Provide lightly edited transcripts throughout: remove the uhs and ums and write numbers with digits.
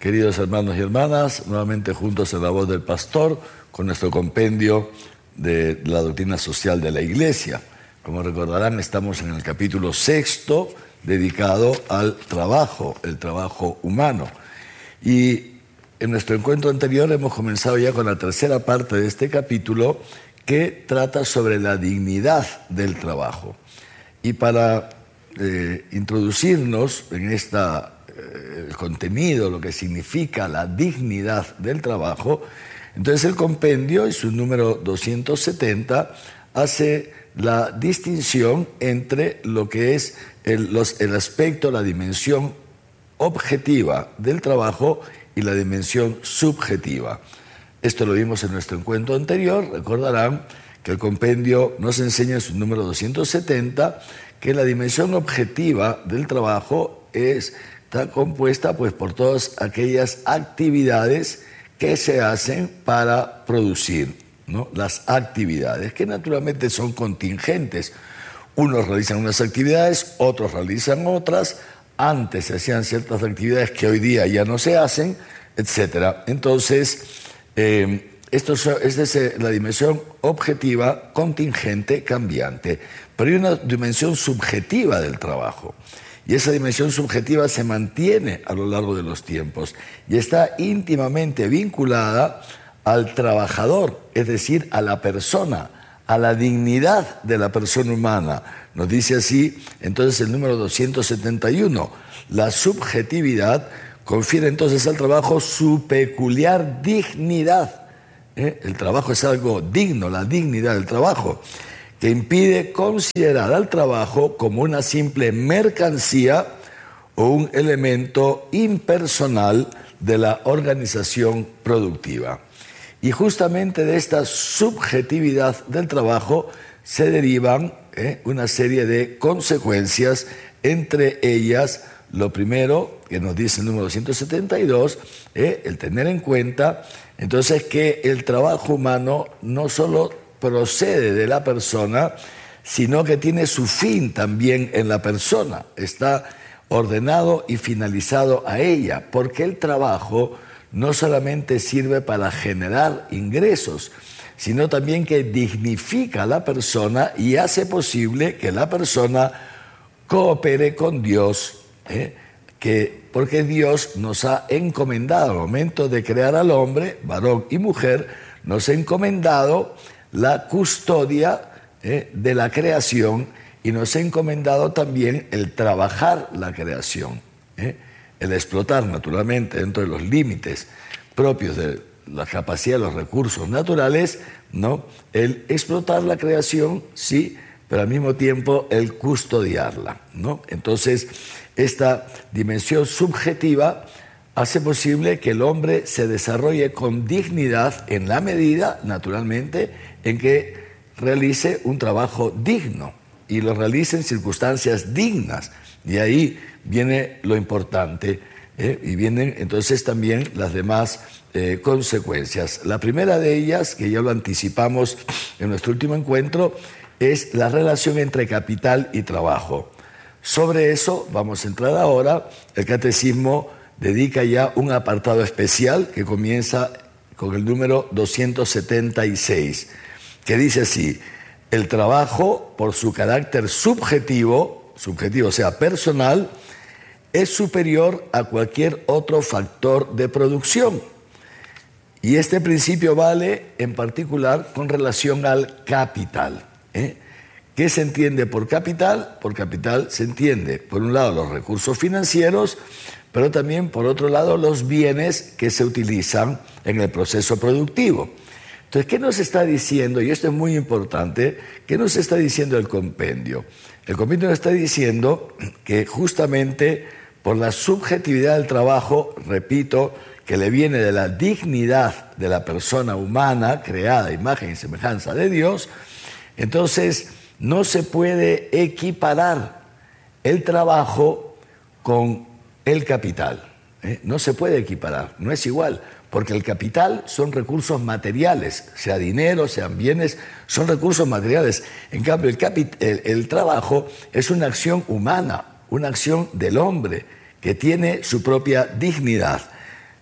Queridos hermanos y hermanas, nuevamente juntos en la voz del pastor con nuestro compendio de la doctrina social de la Iglesia. Como recordarán, estamos en el capítulo 6 dedicado al trabajo, el trabajo humano. Y en nuestro encuentro anterior hemos comenzado ya con la tercera parte de este capítulo que trata sobre la dignidad del trabajo. Y para introducirnos en el contenido, lo que significa la dignidad del trabajo, entonces el compendio, en su número 270, hace la distinción entre lo que es el aspecto, la dimensión objetiva del trabajo y la dimensión subjetiva. Esto lo vimos en nuestro encuentro anterior. Recordarán que el compendio nos enseña en su número 270 que la dimensión objetiva del trabajo está compuesta por todas aquellas actividades que se hacen para producir, ¿no? Las actividades que naturalmente son contingentes. Unos realizan unas actividades, otros realizan otras. Antes se hacían ciertas actividades que hoy día ya no se hacen, etc. Entonces, esta es la dimensión objetiva, contingente, cambiante. Pero hay una dimensión subjetiva del trabajo. Y esa dimensión subjetiva se mantiene a lo largo de los tiempos y está íntimamente vinculada al trabajador, es decir, a la persona, a la dignidad de la persona humana. Nos dice así, entonces, el número 271. La subjetividad confiere entonces al trabajo su peculiar dignidad. El trabajo es algo digno, la dignidad del trabajo, que impide considerar al trabajo como una simple mercancía o un elemento impersonal de la organización productiva. Y justamente de esta subjetividad del trabajo se derivan una serie de consecuencias, entre ellas, lo primero que nos dice el número 272, el tener en cuenta entonces que el trabajo humano no solo procede de la persona, sino que tiene su fin también en la persona. Está ordenado y finalizado a ella, porque el trabajo no solamente sirve para generar ingresos, sino también que dignifica a la persona y hace posible que la persona coopere con Dios, porque Dios nos ha encomendado, al momento de crear al hombre, varón y mujer, nos ha encomendado la custodia de la creación y nos ha encomendado también el trabajar la creación, el explotar naturalmente dentro de los límites propios de la capacidad de los recursos naturales, ¿no? El explotar la creación, sí, pero al mismo tiempo el custodiarla, ¿no? Entonces, esta dimensión subjetiva hace posible que el hombre se desarrolle con dignidad en la medida, naturalmente, en que realice un trabajo digno y lo realice en circunstancias dignas. Y ahí viene lo importante, y vienen entonces también las demás consecuencias. La primera de ellas, que ya lo anticipamos en nuestro último encuentro, es la relación entre capital y trabajo. Sobre eso vamos a entrar ahora. El catecismo dedica ya un apartado especial que comienza con el número 276, que dice así: el trabajo, por su carácter subjetivo, o sea, personal, es superior a cualquier otro factor de producción. Y este principio vale en particular con relación al capital. ¿Qué se entiende por capital? Por capital se entiende, por un lado, los recursos financieros, pero también, por otro lado, los bienes que se utilizan en el proceso productivo. Entonces, ¿qué nos está diciendo? Y esto es muy importante. ¿Qué nos está diciendo el compendio? El compendio nos está diciendo que justamente por la subjetividad del trabajo, repito, que le viene de la dignidad de la persona humana, creada a imagen y semejanza de Dios, entonces no se puede equiparar el trabajo con el capital. No se puede equiparar, no es igual, porque el capital son recursos materiales, sea dinero, sean bienes, son recursos materiales. En cambio, el trabajo es una acción humana, una acción del hombre que tiene su propia dignidad.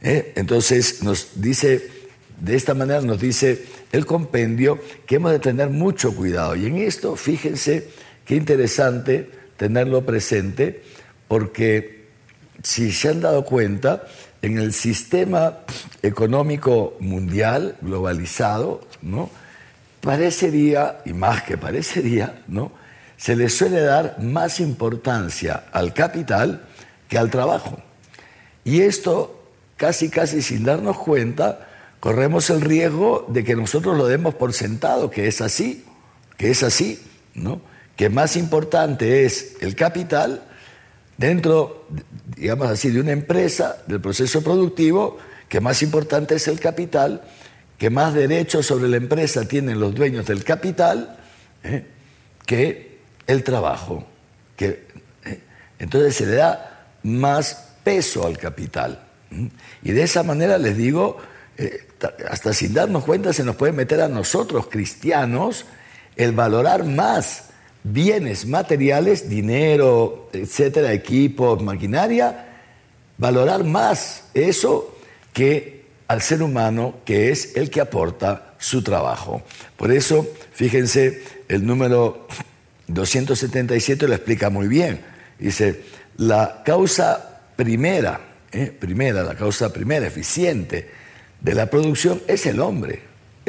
Entonces nos dice, de esta manera nos dice el compendio que hemos de tener mucho cuidado. Y en esto, fíjense qué interesante tenerlo presente, porque si se han dado cuenta, en el sistema económico mundial, globalizado, ¿no?, parecería, y más que parecería, ¿no?, se le suele dar más importancia al capital que al trabajo. Y esto, casi sin darnos cuenta, corremos el riesgo de que nosotros lo demos por sentado, que es así, ¿no?, que más importante es el capital dentro, digamos así, de una empresa, del proceso productivo, que más importante es el capital, que más derechos sobre la empresa tienen los dueños del capital, que el trabajo. Entonces se le da más peso al capital. Y de esa manera, les digo, hasta sin darnos cuenta se nos puede meter a nosotros, cristianos, el valorar más bienes materiales, dinero, etcétera, equipos, maquinaria, valorar más eso que al ser humano, que es el que aporta su trabajo. Por eso, fíjense, el número 277 lo explica muy bien. Dice, la causa primera, la causa primera, eficiente, de la producción es el hombre,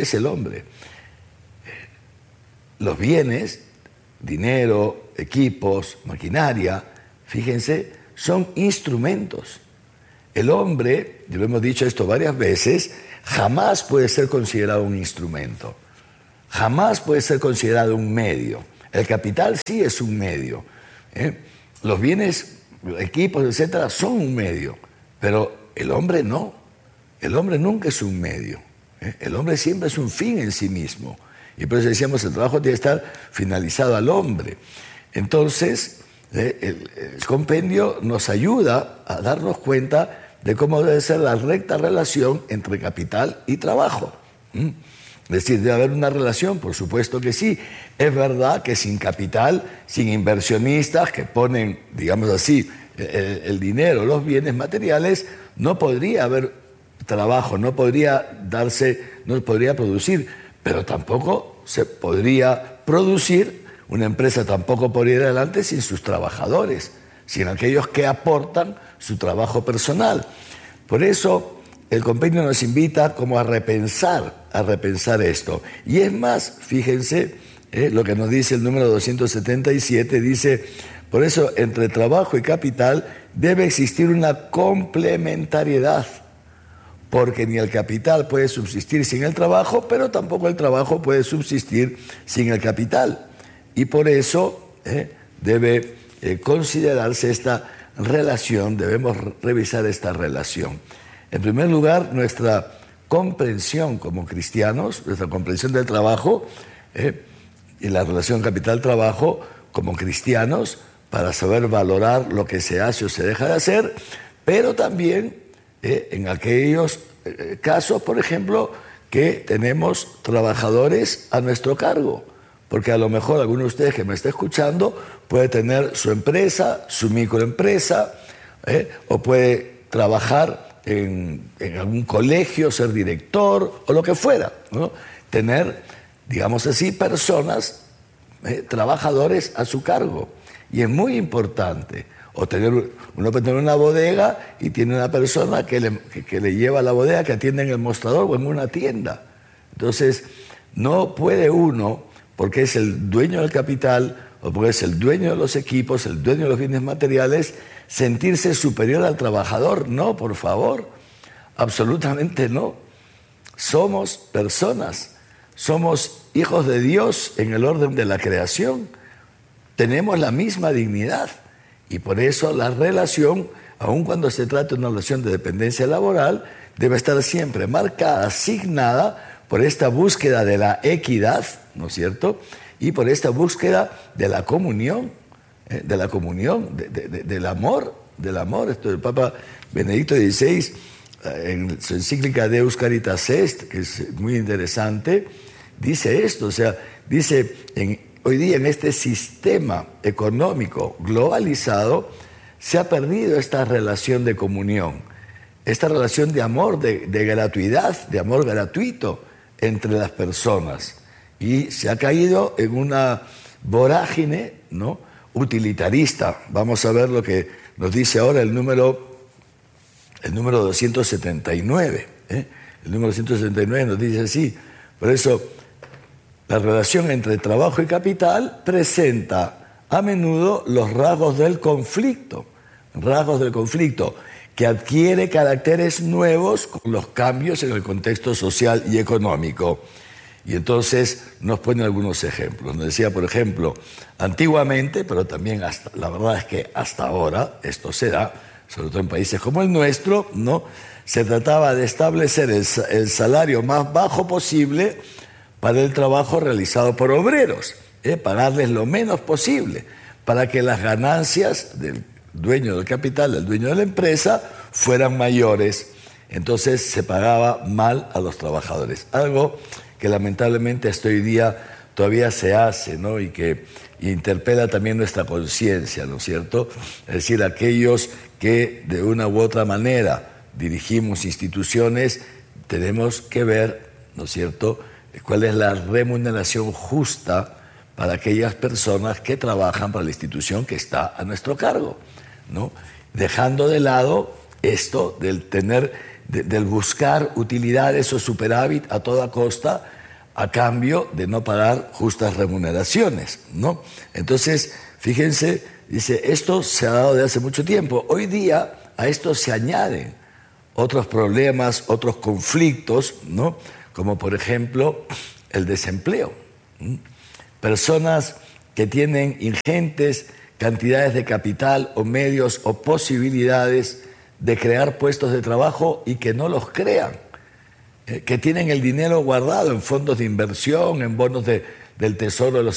Los bienes, dinero, equipos, maquinaria, fíjense, son instrumentos. El hombre, y lo hemos dicho esto varias veces, jamás puede ser considerado un instrumento, jamás puede ser considerado un medio. El capital sí es un medio, los bienes, equipos, etcétera, son un medio, pero el hombre no. El hombre nunca es un medio, el hombre siempre es un fin en sí mismo. Y por eso decíamos, el trabajo tiene que estar finalizado al hombre. Entonces, el compendio nos ayuda a darnos cuenta de cómo debe ser la recta relación entre capital y trabajo. Es decir, debe haber una relación, por supuesto que sí. Es verdad que sin capital, sin inversionistas que ponen, digamos así, el dinero, los bienes materiales, no podría haber trabajo, no podría producir, pero tampoco se podría producir, una empresa tampoco podría ir adelante sin sus trabajadores, sin aquellos que aportan su trabajo personal. Por eso el compendio nos invita como a repensar esto. Y es más, fíjense, lo que nos dice el número 277, dice, por eso entre trabajo y capital debe existir una complementariedad, porque ni el capital puede subsistir sin el trabajo, pero tampoco el trabajo puede subsistir sin el capital. Y por eso debe considerarse esta relación, debemos revisar esta relación. En primer lugar, nuestra comprensión como cristianos, nuestra comprensión del trabajo y la relación capital-trabajo como cristianos, para saber valorar lo que se hace o se deja de hacer, pero también en aquellos casos, por ejemplo, que tenemos trabajadores a nuestro cargo, porque a lo mejor alguno de ustedes que me está escuchando puede tener su empresa, su microempresa, o puede trabajar en algún colegio, ser director o lo que fuera, ¿no? Tener, digamos así, personas, trabajadores a su cargo. Y es muy importante. O uno puede tener una bodega y tiene una persona que le lleva a la bodega, que atiende en el mostrador o en una tienda. Entonces, no puede uno, porque es el dueño del capital o porque es el dueño de los equipos, el dueño de los bienes materiales, sentirse superior al trabajador. No, por favor, absolutamente no. Somos personas, somos hijos de Dios en el orden de la creación. Tenemos la misma dignidad. Y por eso la relación, aun cuando se trata de una relación de dependencia laboral, debe estar siempre marcada, asignada por esta búsqueda de la equidad, ¿no es cierto? Y por esta búsqueda de la comunión, del amor. Esto del Papa Benedicto XVI, en su encíclica Deus Caritas Est, que es muy interesante, dice esto, o sea, dice, hoy día en este sistema económico globalizado se ha perdido esta relación de comunión. esta relación de amor, de gratuidad, de amor gratuito entre las personas. Y se ha caído en una vorágine, ¿no?, utilitarista. Vamos a ver lo que nos dice ahora el número 279. El número 279 nos dice así. Por eso, la relación entre trabajo y capital presenta a menudo los rasgos del conflicto, que adquiere caracteres nuevos con los cambios en el contexto social y económico. Y entonces nos pone algunos ejemplos. Nos decía, por ejemplo, antiguamente, pero también la verdad es que hasta ahora esto se da, sobre todo en países como el nuestro, ¿no?, se trataba de establecer el salario más bajo posible para el trabajo realizado por obreros, pagarles lo menos posible, para que las ganancias del dueño del capital, del dueño de la empresa, fueran mayores. Entonces se pagaba mal a los trabajadores. Algo que lamentablemente hasta hoy día todavía se hace, ¿no?, y que interpela también nuestra conciencia, ¿no es cierto? Es decir, aquellos que de una u otra manera dirigimos instituciones, tenemos que ver, ¿no es cierto?, cuál es la remuneración justa para aquellas personas que trabajan para la institución que está a nuestro cargo, ¿no? Dejando de lado esto del buscar utilidades o superávit a toda costa a cambio de no pagar justas remuneraciones, ¿no? Entonces, fíjense, dice, esto se ha dado desde hace mucho tiempo. Hoy día a esto se añaden otros problemas, otros conflictos, ¿no?, como por ejemplo el desempleo. Personas que tienen ingentes cantidades de capital o medios o posibilidades de crear puestos de trabajo y que no los crean, que tienen el dinero guardado en fondos de inversión, en bonos del Tesoro de los